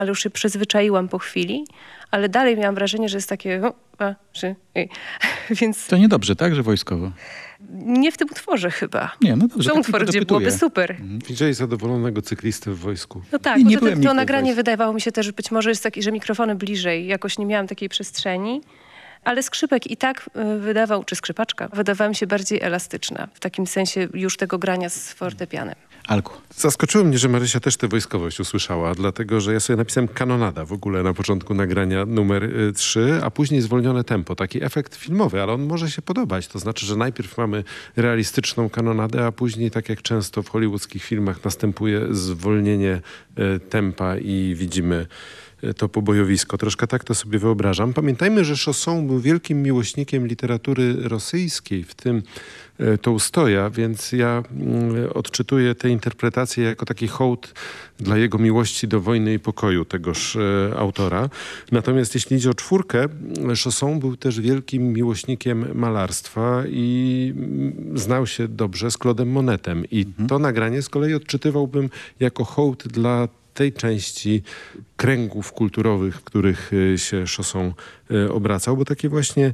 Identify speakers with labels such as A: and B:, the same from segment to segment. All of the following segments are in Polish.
A: ale już się przyzwyczaiłam po chwili, ale dalej miałam wrażenie, że jest takie... Więc
B: To niedobrze, tak, że wojskowo?
A: nie w tym utworze chyba.
B: Nie, no dobrze.
A: Są
B: tak
A: utwory, gdzie byłoby super.
C: Widziałeś zadowolonego cyklistę w wojsku.
A: No tak,
B: I nie
A: bo
B: byłem
A: to
B: nigdy
A: nagranie
B: w
A: wydawało mi się też, że być może jest taki, że mikrofony bliżej. Jakoś nie miałam takiej przestrzeni. Ale skrzypek i tak wydawał, czy skrzypaczka, wydawała mi się bardziej elastyczna. W takim sensie już tego grania z fortepianem.
B: Alku.
C: Zaskoczyło mnie, że Marysia też tę wojskowość usłyszała, dlatego że ja sobie napisałem kanonada w ogóle na początku nagrania numer 3, a później zwolnione tempo. Taki efekt filmowy, ale on może się podobać. To znaczy, że najpierw mamy realistyczną kanonadę, a później, tak jak często w hollywoodzkich filmach, następuje zwolnienie tempa i widzimy to pobojowisko. Troszkę tak to sobie wyobrażam. Pamiętajmy, że Chausson był wielkim miłośnikiem literatury rosyjskiej, w tym Tołstoja, więc ja odczytuję tę interpretację jako taki hołd dla jego miłości do wojny i pokoju, tegoż autora. Natomiast jeśli idzie o 4, Chausson był też wielkim miłośnikiem malarstwa i znał się dobrze z Claude'em Monetem. I to nagranie z kolei odczytywałbym jako hołd dla tej części kręgów kulturowych, w których się Chausson obracał, bo takie właśnie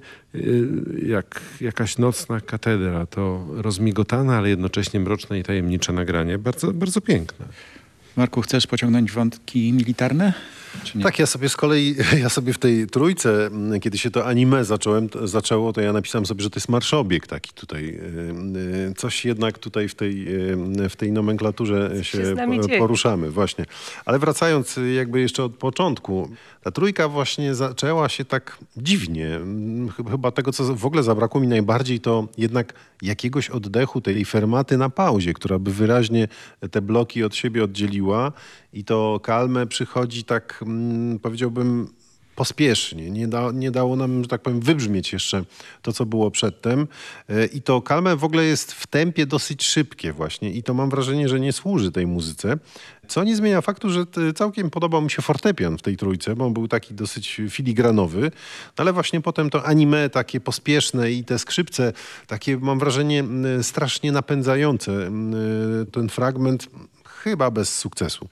C: jak jakaś nocna katedra, to rozmigotane, ale jednocześnie mroczne i tajemnicze nagranie. Bardzo, bardzo piękne.
B: Marku, chcesz pociągnąć wątki militarne? Czy nie?
D: Tak, ja sobie w tej trójce, kiedy się to anime zaczęło, to ja napisałem sobie, że to jest marszobieg taki tutaj. Coś jednak tutaj w tej nomenklaturze się poruszamy, właśnie. Ale wracając jakby jeszcze od początku, ta trójka właśnie zaczęła się tak dziwnie. Chyba tego, co w ogóle zabrakło mi najbardziej, to jednak jakiegoś oddechu tej fermaty na pauzie, która by wyraźnie te bloki od siebie oddzieliła i to kalmę przychodzi tak, powiedziałbym, pospiesznie. Nie dało nam, że tak powiem, wybrzmieć jeszcze to, co było przedtem. I to kalmę w ogóle jest w tempie dosyć szybkie właśnie. I to mam wrażenie, że nie służy tej muzyce. Co nie zmienia faktu, że całkiem podobał mi się fortepian w tej trójce, bo on był taki dosyć filigranowy. No ale właśnie potem to anime takie pospieszne i te skrzypce takie, mam wrażenie, strasznie napędzające ten fragment. Chyba bez sukcesu.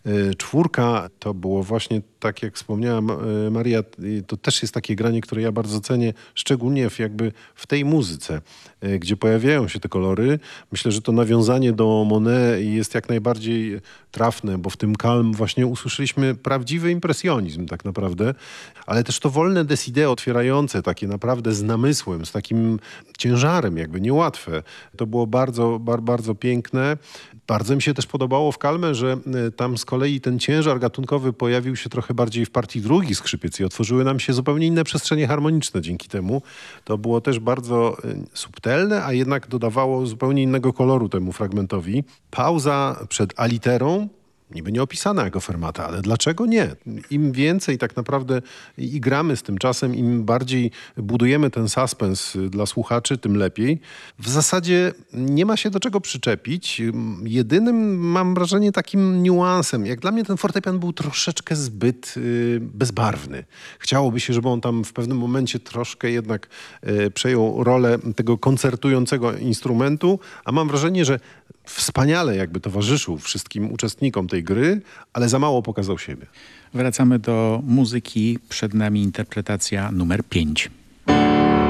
D: 4 to było właśnie, tak jak wspomniała Maria, to też jest takie granie, które ja bardzo cenię, szczególnie w tej muzyce, gdzie pojawiają się te kolory. Myślę, że to nawiązanie do Monet jest jak najbardziej trafne, bo w tym Calm właśnie usłyszeliśmy prawdziwy impresjonizm tak naprawdę, ale też to wolne desideo otwierające, takie naprawdę z namysłem, z takim ciężarem, niełatwe. To było bardzo, bardzo piękne. Bardzo mi się też podobało w Calmie, że tam z kolei ten ciężar gatunkowy pojawił się trochę bardziej w partii drugich skrzypiec i otworzyły nam się zupełnie inne przestrzenie harmoniczne dzięki temu. To było też bardzo subtelne, a jednak dodawało zupełnie innego koloru temu fragmentowi. Pauza przed aliterą, niby nie opisana jako fermata, ale dlaczego nie? Im więcej tak naprawdę i gramy z tym czasem, im bardziej budujemy ten suspens dla słuchaczy, tym lepiej. W zasadzie nie ma się do czego przyczepić. Jedynym, mam wrażenie, takim niuansem, jak dla mnie ten fortepian był troszeczkę zbyt bezbarwny. Chciałoby się, żeby on tam w pewnym momencie troszkę jednak przejął rolę tego koncertującego instrumentu, a mam wrażenie, że wspaniale towarzyszył wszystkim uczestnikom tej gry, ale za mało pokazał siebie.
B: Wracamy do muzyki. Przed nami interpretacja numer 5.